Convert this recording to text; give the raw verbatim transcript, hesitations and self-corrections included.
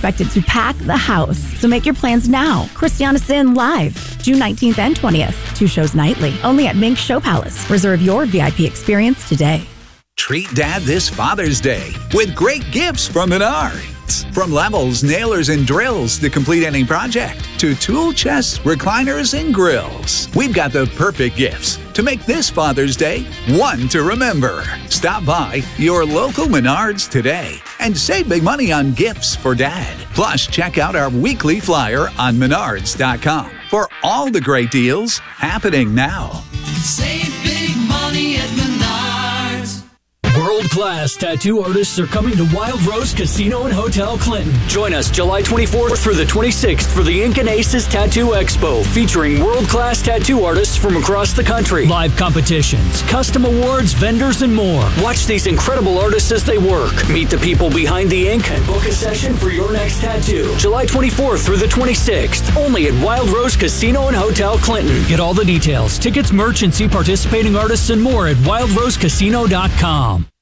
expected to pack the house. So make your plans now. Christiana Sin live, June nineteenth and twentieth. Two shows nightly, only at Mink Show Palace. Reserve your V I P experience today. Treat Dad this Father's Day with great gifts from Menards. From levels, nailers, and drills to complete any project, to tool chests, recliners, and grills. We've got the perfect gifts to make this Father's Day one to remember. Stop by your local Menards today and save big money on gifts for Dad. Plus, check out our weekly flyer on menards dot com for all the great deals happening now. Save big money at Menards. World-class tattoo artists are coming to Wild Rose Casino and Hotel Clinton. Join us July twenty-fourth through the twenty-sixth for the Ink and Aces Tattoo Expo, featuring world-class tattoo artists from across the country. Live competitions, custom awards, vendors, and more. Watch these incredible artists as they work. Meet the people behind the ink and book a session for your next tattoo. July twenty-fourth through the twenty-sixth, only at Wild Rose Casino and Hotel Clinton. Get all the details, tickets, merch, and see participating artists and more at wild rose casino dot com.